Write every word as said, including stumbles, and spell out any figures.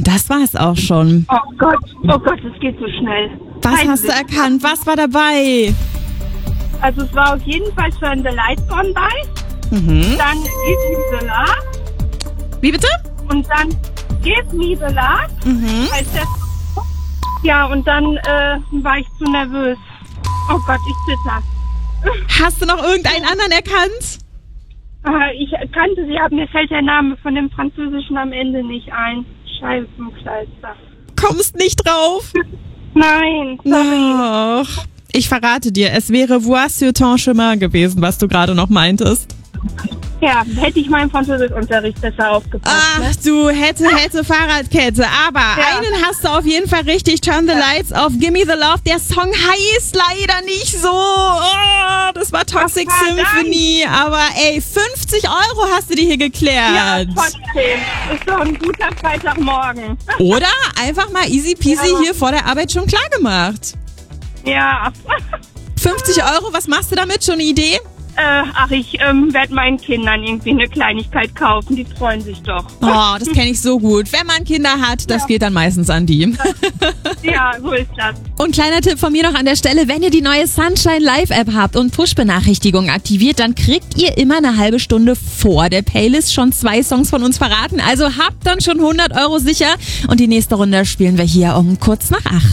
das war's auch schon. Oh Gott, oh Gott, es geht so schnell. Was Keine hast du Witz. erkannt? Was war dabei? Also es war auf jeden Fall Turn the Lights On bei, Mhm. dann Give Me the Love Wie bitte? und dann Give Me the Love, Mhm. heißt der. Ja, und dann äh, war ich zu nervös. Oh Gott, ich zitter. Hast du noch irgendeinen anderen erkannt? Äh, ich kannte sie, aber mir fällt der Name von dem Französischen am Ende nicht ein. Scheibenkleister. Kommst nicht drauf? Nein, sorry. Doch. Ich verrate dir, es wäre Voir sur ton chemin gewesen, was du gerade noch meintest. Ja, hätte ich meinen Französischunterricht besser aufgepasst. Ach Ne? du, hätte, hätte Fahrradkette. Aber Ja. einen hast du auf jeden Fall richtig. Turn the Lights off, Gimme the Love. Der Song heißt leider nicht so. Oh, das war Toxic Ach, verdammt. Symphony. Aber ey, fünfzig Euro hast du dir hier Ja, geklärt. trotzdem. Ist doch ein guter Freitagmorgen. Oder einfach mal easy peasy Ja. hier vor der Arbeit schon klar gemacht. Ja. fünfzig Euro, was machst du damit? Schon eine Idee? Äh, ach, ich ähm, werde meinen Kindern irgendwie eine Kleinigkeit kaufen. Die freuen sich doch. Oh, das kenne ich so gut. Wenn man Kinder hat, das Ja. geht dann meistens an die. Ja, so ist das. Und kleiner Tipp von mir noch an der Stelle, wenn ihr die neue Sunshine Live App habt und Push-Benachrichtigungen aktiviert, dann kriegt ihr immer eine halbe Stunde vor der Playlist schon zwei Songs von uns verraten. Also habt dann schon hundert Euro sicher und die nächste Runde spielen wir hier um kurz nach acht.